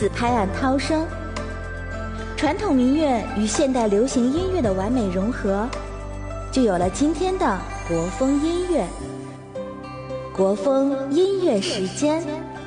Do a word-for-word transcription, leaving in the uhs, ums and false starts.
此拍案涛声。传统民乐与现代流行音乐的完美融合，就有了今天的国风音乐。国风音乐时间。